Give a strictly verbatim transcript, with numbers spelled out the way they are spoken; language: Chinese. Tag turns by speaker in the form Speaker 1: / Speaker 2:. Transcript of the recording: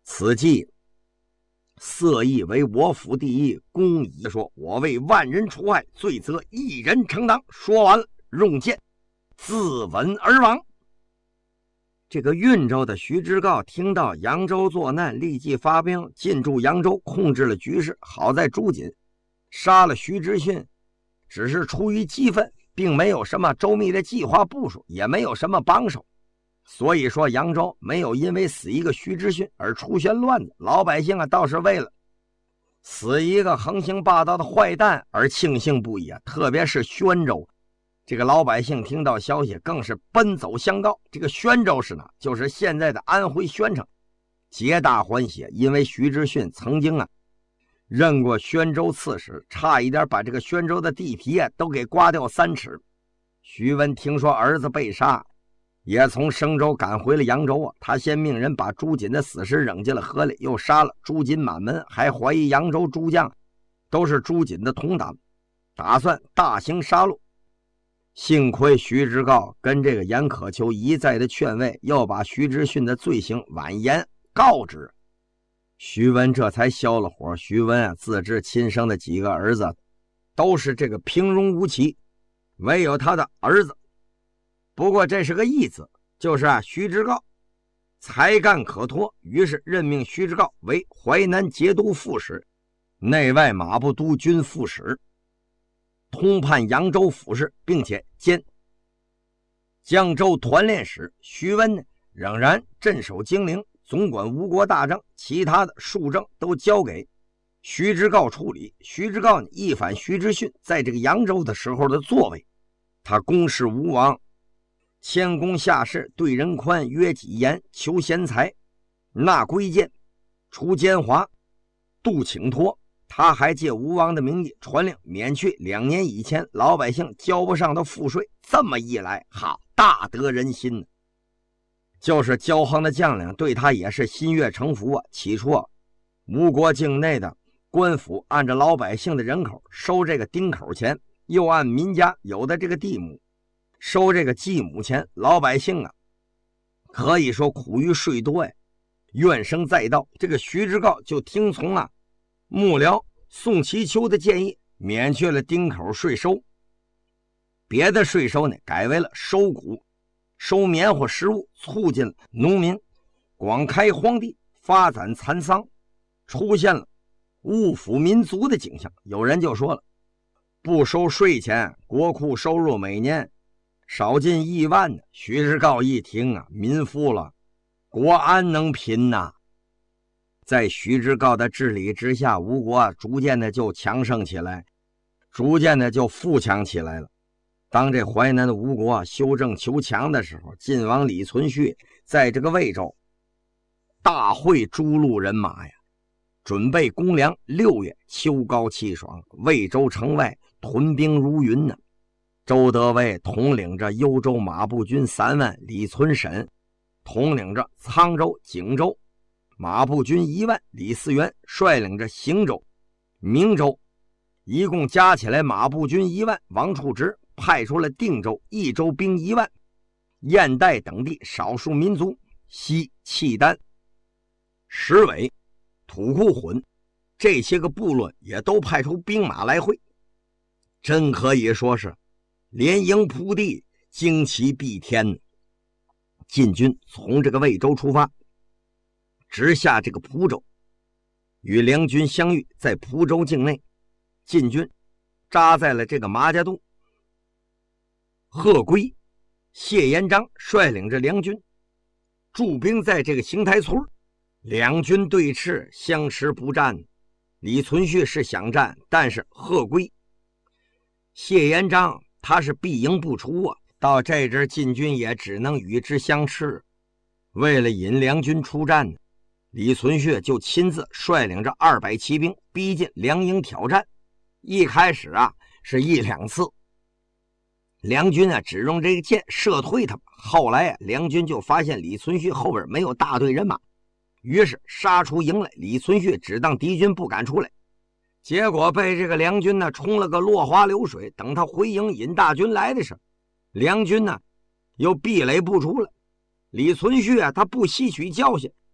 Speaker 1: 此计色意为我府第一，公仪说：“我为万人除害，罪责一人承担。”说完了，用剑自刎而亡。这个运州的徐知诰听到扬州作难，立即发兵进驻扬州，控制了局势。好在朱瑾杀了徐知训，只是出于激愤，并没有什么周密的计划部署，也没有什么帮手。所以说扬州没有因为死一个徐知训而出现乱子，老百姓啊倒是为了死一个横行霸道的坏蛋而庆幸不已啊。特别是宣州，这个老百姓听到消息更是奔走相告。这个宣州市呢，就是现在的安徽宣城，皆大欢喜，因为徐知训曾经啊任过宣州刺史，差一点把这个宣州的地皮啊都给刮掉三尺。徐温听说儿子被杀，也从生州赶回了扬州啊。他先命人把朱瑾的死尸扔进了河里，又杀了朱瑾满门，还怀疑扬州诸将都是朱瑾的同党，打算大行杀戮。幸亏徐知诰跟这个严可求一再的劝慰，又把徐知训的罪行婉言告知，徐温这才消了火。徐温啊，自知亲生的几个儿子都是这个平庸无奇，唯有他的儿子，不过这是个义子，就是啊徐知诰才干可托，于是任命徐知诰为淮南节度副使、内外马步都军副使，通判扬州府事，并且兼江州团练使。徐温呢，仍然镇守金陵，总管吴国大政，其他的庶政都交给徐知诰处理。徐知诰一反徐知训在这个扬州的时候的作为，他公事吴王，谦恭下士，对人宽，约己严，求贤才，纳规谏，除奸猾，度请托。他还借吴王的名义传令免去两年以前老百姓交不上的赋税。这么一来，好，大得人心呢。就是骄横的将领对他也是心悦诚服啊。起初啊，吴国境内的官府按照老百姓的人口收这个丁口钱，又按民家有的这个地亩收这个继母钱，老百姓啊可以说苦于税多呀，怨声载道。这个徐知诰就听从啊幕僚宋其丘的建议，免去了丁口税收，别的税收呢改为了收谷、收棉花食物，促进了农民广开荒地，发展蚕桑，出现了物阜民足的景象。有人就说了，不收税钱，国库收入每年少近亿万呢。徐知诰一听啊，民富了，国安能贫呐？在徐知诰的治理之下，吴国逐渐的就强盛起来，逐渐的就富强起来了。当这淮南的吴国修正求强的时候，晋王李存勖在这个魏州大会诸路人马呀，准备公粮。六月秋高气爽，魏州城外屯兵如云呢。周德威统领着幽州马步军三万，李存审统领着沧州、景州马步军一万，李嗣源率领着邢州、明州，一共加起来马步军一万。王处直派出了定州、益州兵一万，燕代等地少数民族西契丹、石尾、土库混这些个部落也都派出兵马来会，真可以说是连营铺地，旌旗蔽天。晋军从这个魏州出发，直下这个蒲州，与梁军相遇，在蒲州境内，晋军扎在了这个马家渡。贺圭、谢延章率领着梁军驻兵在这个邢台村，两军对峙，相持不战。李存勖是想战，但是贺圭、谢延章他是必赢不出啊，到这支晋军也只能与之相持。为了引梁军出战，李存勖就亲自率领着二百骑兵逼近梁营挑战。一开始啊是一两次，梁军啊只用这个箭射退他们。后来啊，梁军就发现李存勖后边没有大队人马，于是杀出营来。李存勖只当敌军不敢出来，结果被这个梁军呢冲了个落花流水。等他回营引大军来的时候，梁军呢又壁垒不出了。李存勖啊他不吸取教训，